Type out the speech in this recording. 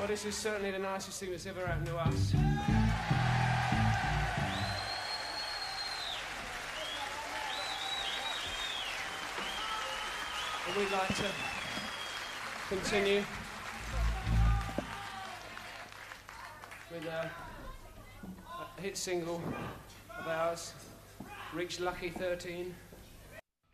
Well, this is certainly the nicest thing that's ever happened to us. And we'd like to continue with a hit single of ours, Reach Lucky 13.